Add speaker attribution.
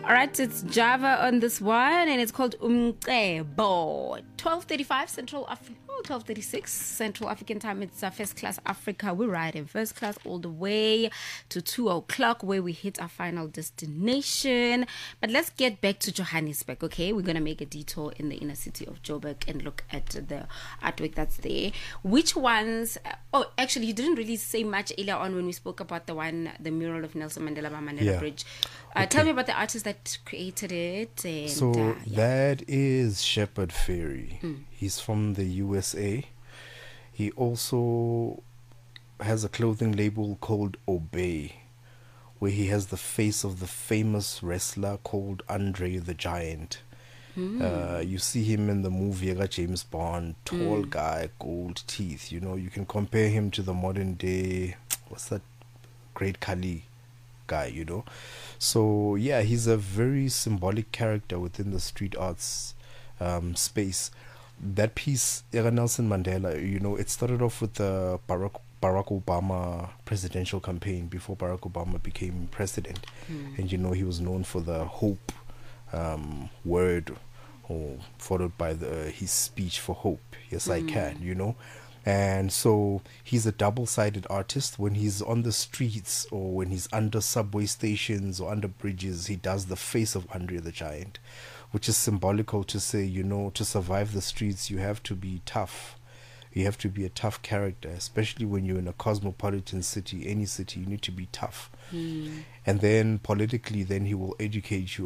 Speaker 1: All right, it's Java on this one, and it's called Umcebo. 12:35 Central Africa. 12:36 Central African time. It's First Class Africa. We ride in first class all the way to 2 o'clock, where we hit our final destination. But let's get back to Johannesburg. Okay, we're gonna make a detour in the inner city of Joburg and look at the artwork that's there. Which ones? Oh, actually, you didn't really say much earlier on when we spoke about the mural of Nelson Mandela by Mandela Bridge. Tell me about the artist that created it. And,
Speaker 2: that is Shepard Fairey. He's from the USA. He also has a clothing label called Obey, where he has the face of the famous wrestler called Andre the Giant. You see him in the movie James Bond, tall guy, gold teeth. You know, you can compare him to the modern day, what's that, Great Khali guy, you know. So yeah, he's a very symbolic character within the street arts space. That piece, Nelson Mandela, you know, it started off with the Barack Obama presidential campaign before Barack Obama became president. And you know, he was known for the hope word, followed by his speech for hope, yes I can, you know. And so he's a double-sided artist. When he's on the streets or when he's under subway stations or under bridges, he does the face of Andre the Giant, which is symbolical to say, you know, to survive the streets, you have to be tough. You have to be a tough character, especially when you're in a cosmopolitan city, any city, you need to be tough. And then politically, then he will educate you